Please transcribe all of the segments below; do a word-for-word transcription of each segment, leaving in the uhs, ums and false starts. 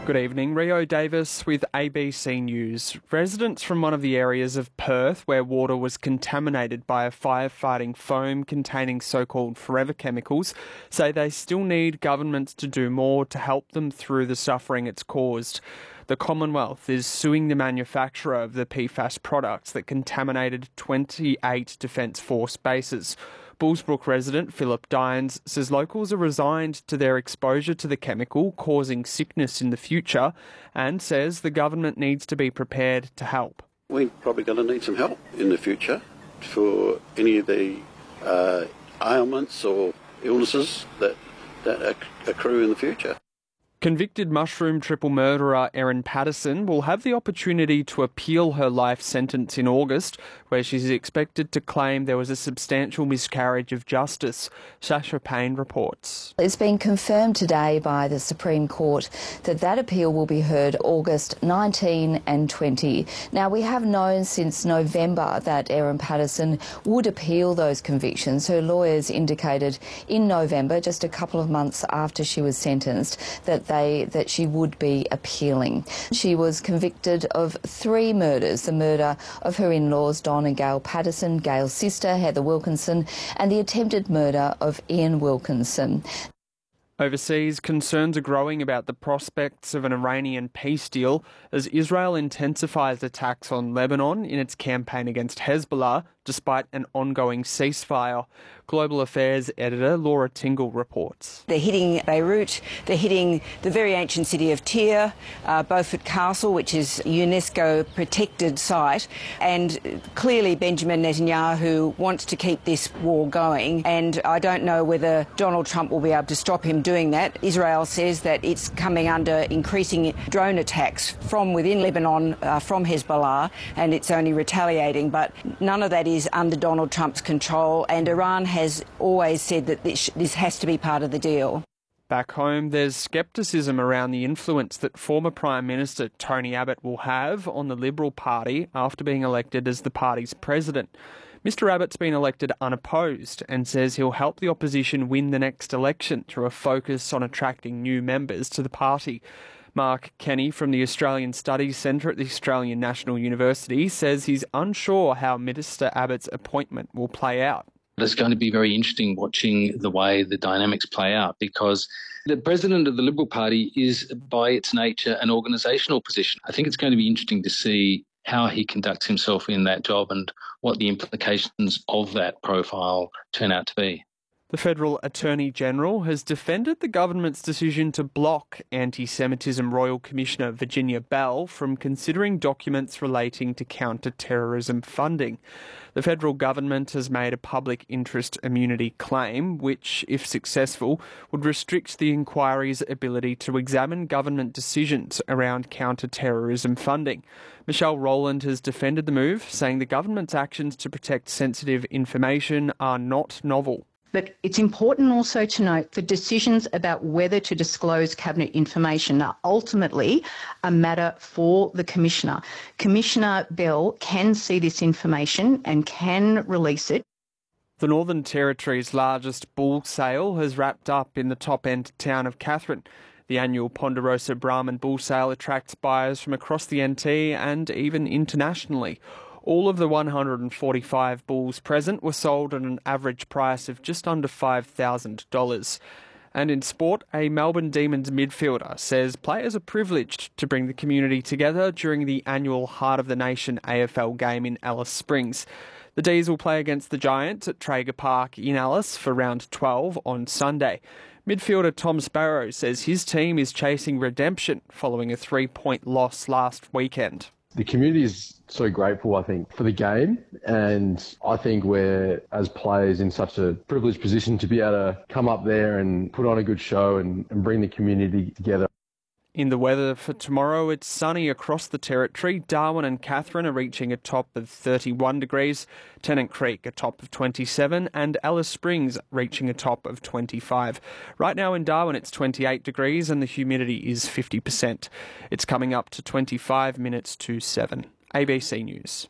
Good evening, Rio Davis with A B C News. Residents from one of the areas of Perth where water was contaminated by a firefighting foam containing so-called forever chemicals say they still need governments to do more to help them through the suffering it's caused. The Commonwealth is suing the manufacturer of the P FAS products that contaminated twenty-eight Defence Force bases. Bullsbrook resident Philip Dines says locals are resigned to their exposure to the chemical causing sickness in the future and says the government needs to be prepared to help. We're probably going to need some help in the future for any of the uh, ailments or illnesses that, that accrue in the future. Convicted mushroom triple murderer Erin Patterson will have the opportunity to appeal her life sentence in August, where she's expected to claim there was a substantial miscarriage of justice. Sasha Payne reports. It's been confirmed today by the Supreme Court that that appeal will be heard August nineteen and twenty. Now, we have known since November that Erin Patterson would appeal those convictions. Her lawyers indicated in November, just a couple of months after she was sentenced, that They, that she would be appealing. She was convicted of three murders, the murder of her in-laws Don and Gail Patterson, Gail's sister Heather Wilkinson, and the attempted murder of Ian Wilkinson. Overseas, concerns are growing about the prospects of an Iranian peace deal as Israel intensifies attacks on Lebanon in its campaign against Hezbollah, despite an ongoing ceasefire. Global Affairs editor Laura Tingle reports. They're hitting Beirut, they're hitting the very ancient city of Tyre, uh, Beaufort Castle, which is a UNESCO protected site, and clearly Benjamin Netanyahu wants to keep this war going, and I don't know whether Donald Trump will be able to stop him doing that. Israel says that it's coming under increasing drone attacks from within Lebanon, uh, from Hezbollah, and it's only retaliating, but none of that is under Donald Trump's control, and Iran has always said that this, this has to be part of the deal. Back home, there's scepticism around the influence that former Prime Minister Tony Abbott will have on the Liberal Party after being elected as the party's president. Mister Abbott's been elected unopposed and says he'll help the opposition win the next election through a focus on attracting new members to the party. Mark Kenny from the Australian Studies Centre at the Australian National University says he's unsure how Minister Abbott's appointment will play out. It's going to be very interesting watching the way the dynamics play out, because the president of the Liberal Party is, by its nature, an organisational position. I think it's going to be interesting to see how he conducts himself in that job and what the implications of that profile turn out to be. The Federal Attorney-General has defended the government's decision to block Anti-Semitism Royal Commissioner Virginia Bell from considering documents relating to counter-terrorism funding. The federal government has made a public interest immunity claim, which, if successful, would restrict the inquiry's ability to examine government decisions around counter-terrorism funding. Michelle Rowland has defended the move, saying the government's actions to protect sensitive information are not novel. But it's important also to note that decisions about whether to disclose cabinet information are ultimately a matter for the Commissioner. Commissioner Bell can see this information and can release it. The Northern Territory's largest bull sale has wrapped up in the top-end town of Katherine. The annual Ponderosa Brahman Bull Sale attracts buyers from across the N T and even internationally. All of the one hundred forty-five bulls present were sold at an average price of just under five thousand dollars. And in sport, a Melbourne Demons midfielder says players are privileged to bring the community together during the annual Heart of the Nation A F L game in Alice Springs. The D's will play against the Giants at Traeger Park in Alice for round twelve on Sunday. Midfielder Tom Sparrow says his team is chasing redemption following a three-point loss last weekend. The community is so grateful, I think, for the game, and I think we're, as players, in such a privileged position to be able to come up there and put on a good show and, and bring the community together. In the weather for tomorrow, it's sunny across the territory. Darwin and Katherine are reaching a top of thirty-one degrees, Tennant Creek a top of twenty-seven, and Alice Springs reaching a top of twenty-five. Right now in Darwin, it's twenty-eight degrees and the humidity is fifty percent. It's coming up to twenty-five minutes to seven. A B C News.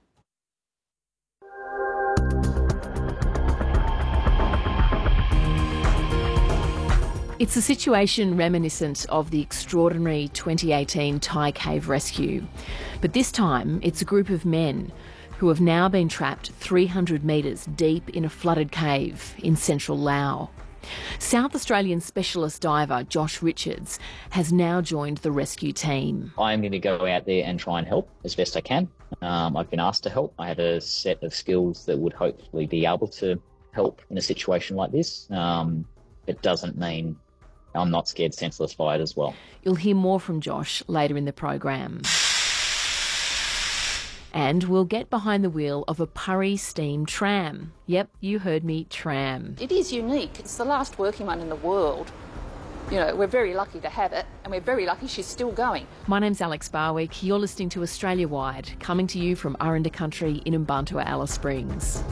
It's a situation reminiscent of the extraordinary twenty eighteen Thai cave rescue. But this time, it's a group of men who have now been trapped three hundred metres deep in a flooded cave in central Laos. South Australian specialist diver Josh Richards has now joined the rescue team. I'm going to go out there and try and help as best I can. Um, I've been asked to help. I have a set of skills that would hopefully be able to help in a situation like this. Um, it doesn't mean I'm not scared senseless by it as well. You'll hear more from Josh later in the program. And we'll get behind the wheel of a Purry steam tram. Yep, you heard me, tram. It is unique. It's the last working one in the world. You know, we're very lucky to have it, and we're very lucky she's still going. My name's Alex Barwick. You're listening to Australia Wide, coming to you from Aranda Country in Mbantua, Alice Springs.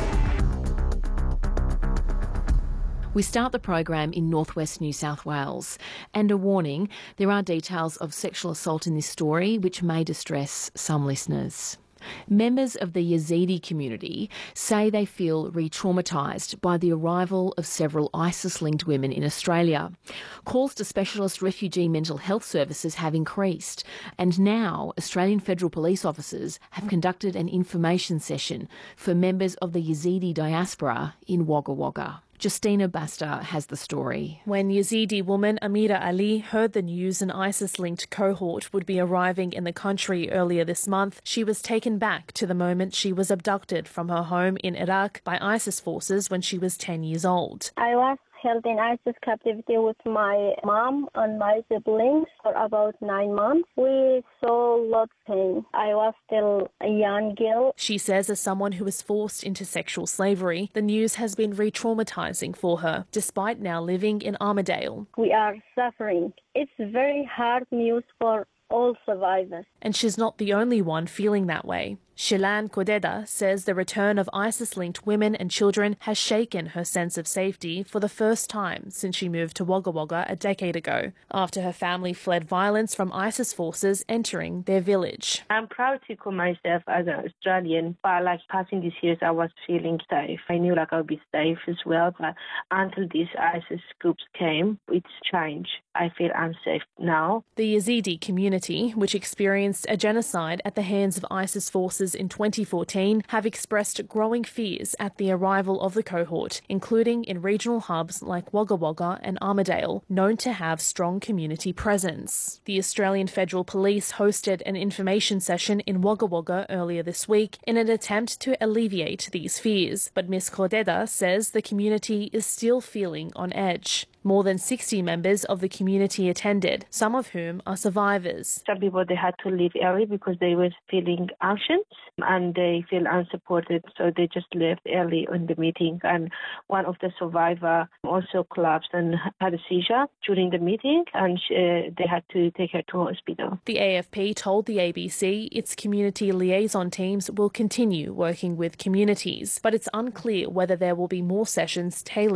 We start the program in northwest New South Wales. And a warning, there are details of sexual assault in this story which may distress some listeners. Members of the Yazidi community say they feel re-traumatised by the arrival of several ISIS-linked women in Australia. Calls to specialist refugee mental health services have increased, and now Australian Federal Police officers have conducted an information session for members of the Yazidi diaspora in Wagga Wagga. Justina Basta has the story. When Yazidi woman Amira Ali heard the news an ISIS-linked cohort would be arriving in the country earlier this month, she was taken back to the moment she was abducted from her home in Iraq by ISIS forces when she was ten years old. I was held in ISIS captivity with my mom and my siblings for about nine months. We saw lots of pain. I was still a young girl. She says as someone who was forced into sexual slavery, the news has been re-traumatising for her, despite now living in Armidale. We are suffering. It's very hard news for all survivors. And she's not the only one feeling that way. Shilan Kodeda says the return of ISIS-linked women and children has shaken her sense of safety for the first time since she moved to Wagga Wagga a decade ago, after her family fled violence from ISIS forces entering their village. I'm proud to call myself as an Australian, but like passing these years, I was feeling safe. I knew like I would be safe as well, but until these ISIS groups came, it's changed. I feel unsafe now. The Yazidi community, which experienced a genocide at the hands of ISIS forces in twenty fourteen, have expressed growing fears at the arrival of the cohort, including in regional hubs like Wagga Wagga and Armidale, known to have strong community presence. The Australian Federal Police hosted an information session in Wagga Wagga earlier this week in an attempt to alleviate these fears, but Miz Cordeda says the community is still feeling on edge. More than sixty members of the community attended, some of whom are survivors. Some people, they had to leave early because they were feeling anxious and they feel unsupported, so they just left early in the meeting. And one of the survivors also collapsed and had a seizure during the meeting, and she, uh, they had to take her to hospital. The A F P told the A B C its community liaison teams will continue working with communities, but it's unclear whether there will be more sessions tailored